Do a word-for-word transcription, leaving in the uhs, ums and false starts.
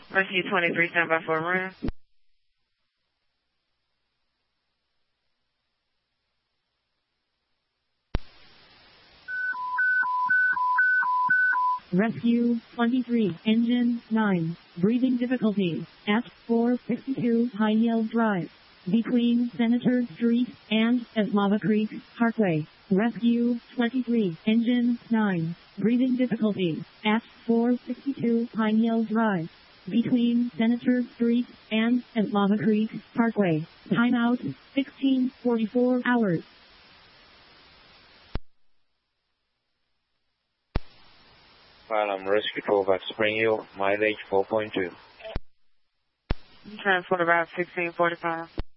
Rescue twenty-three, stand by for a room. Rescue twenty-three, engine nine, breathing difficulties at four sixty-two Pine Hill Drive, between Senator Street and Eslava Creek Parkway. Rescue twenty-three, engine nine, breathing difficulties at four sixty-two Pine Hill Drive, between Senator Street and Eslava Creek Parkway. Timeout sixteen forty-four hours. Fire Alarm Rescue twelve at Spring Hill, mileage four point two. Transport about sixteen forty-five.